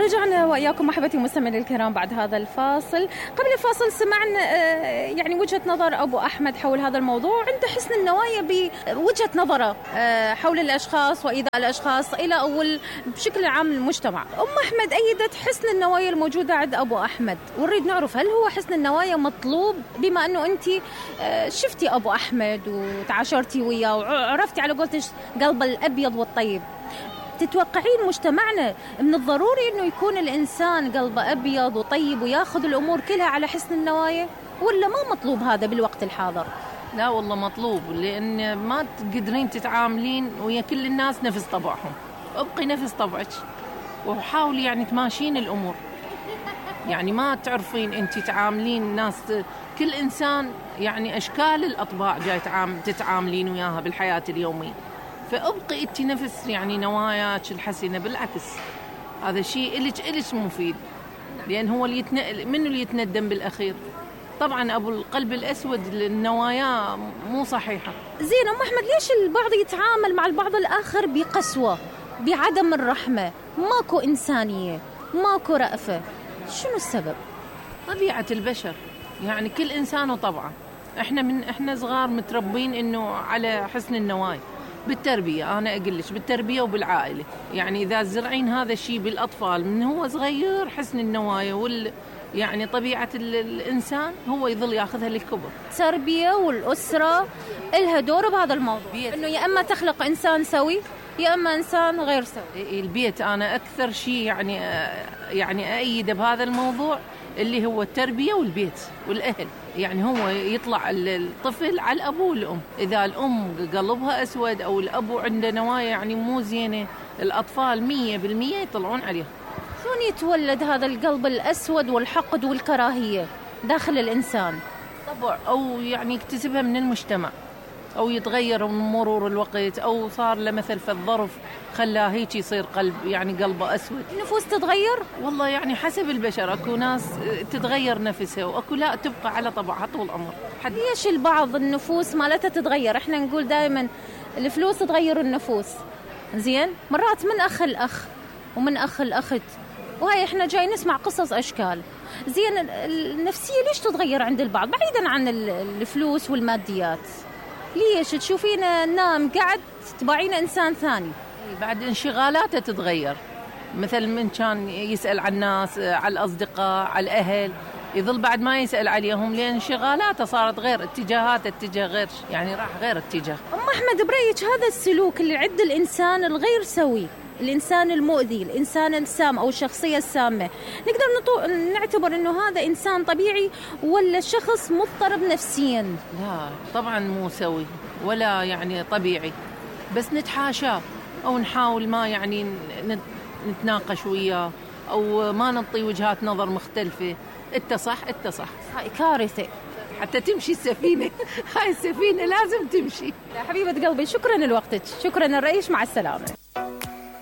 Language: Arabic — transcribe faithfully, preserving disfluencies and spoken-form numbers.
رجعنا وإياكم أحبتي المستمعين الكرام بعد هذا الفاصل. قبل الفاصل سمعنا يعني وجهة نظر أبو أحمد حول هذا الموضوع، عند حسن النوايا بوجهة نظره حول الأشخاص وإيذاء الأشخاص إلى أول بشكل عام المجتمع. أم أحمد أيدت حسن النوايا الموجودة عند أبو أحمد، ونريد نعرف هل هو حسن النوايا مطلوب، بما أنه أنت شفتي أبو أحمد وتعاشرتي وياه وعرفتي على قولتش قلبه الأبيض والطيب، تتوقعين مجتمعنا من الضروري أنه يكون الإنسان قلبه أبيض وطيب وياخذ الأمور كلها على حسن النوايا، ولا ما مطلوب هذا بالوقت الحاضر؟ لا والله مطلوب، لأن ما تقدرين تتعاملين ويا كل الناس نفس طبعهم. ابقي نفس طبعك وحاولي يعني تماشين الأمور، يعني ما تعرفين أنت تعاملين الناس، كل إنسان يعني أشكال الأطباع جاي تتعاملين وياها بالحياة اليومية، فأبقي أنت نفس يعني نواياك الحسنة. بالعكس هذا شيء إلك إلك مفيد، لأن هو اللي يتن... منه اللي يتندم بالأخير. طبعا أبو القلب الأسود النوايا مو صحيحة. زين أم أحمد، ليش البعض يتعامل مع البعض الآخر بقسوة، بعدم الرحمة، ماكو إنسانية، ماكو رأفة؟ شنو السبب؟ طبيعة البشر، يعني كل إنسان وطبعه. إحنا من إحنا صغار متربين إنه على حسن النوايا بالتربية. أنا أقول لك بالتربية وبالعائلة، يعني إذا زرعين هذا الشيء بالأطفال من هو صغير، حسن النوايا وال يعني طبيعة الإنسان هو يظل يأخذها للكبر. التربية والأسرة إلها دور بهذا الموضوع، إنه يا إما تخلق إنسان سوي يا إما إنسان غير سوي. البيت أنا أكثر شيء يعني يعني أأيد بهذا الموضوع، اللي هو التربية والبيت والأهل. يعني هو يطلع الطفل على الأب والأم، إذا الأم قلبها أسود أو الأب عنده نوايا يعني مو زينة، الأطفال مية بالمية يطلعون عليه. شلون يتولد هذا القلب الأسود والحقد والكراهية داخل الإنسان؟ طبع أو يعني يكتسبها من المجتمع، أو يتغير من مرور الوقت، أو صار له مثل في الظرف خلاه هيك يصير قلب يعني قلبه أسود. النفوس تتغير؟ والله يعني حسب البشر، أكو ناس تتغير نفسها وأكو لا تبقى على طبعها طول عمر. حد... ليش البعض النفوس مالتها تتغير؟ إحنا نقول دائما الفلوس تغير النفوس، زين مرات من أخ الأخ ومن أخ الأخت، وهي إحنا جاي نسمع قصص أشكال. زين النفسية ليش تتغير عند البعض بعيدا عن الفلوس والماديات؟ ليش تشوفينا نام قعد تباعينا إنسان ثاني؟ بعد انشغالاته تتغير، مثل من كان يسأل عن الناس، على الأصدقاء، على الأهل، يظل بعد ما يسأل عليهم لأن انشغالاته صارت غير، اتجاهاته اتجاه غير، يعني راح غير اتجاه. أم أحمد برأيك هذا السلوك اللي عند الإنسان الغير سوي، الإنسان المؤذي، الإنسان السام أو الشخصية السامة، نقدر نطو... نعتبر إنه هذا إنسان طبيعي ولا شخص مضطرب نفسيا؟ لا طبعا مو سوي ولا يعني طبيعي، بس نتحاشاه أو نحاول ما يعني نتناقش وياه أو ما نعطي وجهات نظر مختلفة. انت صح انت صح، هاي كارثة حتى تمشي السفينة. هاي السفينة لازم تمشي. حبيبة قلبي شكرا لوقتك، شكرا الرئيس، مع السلامة.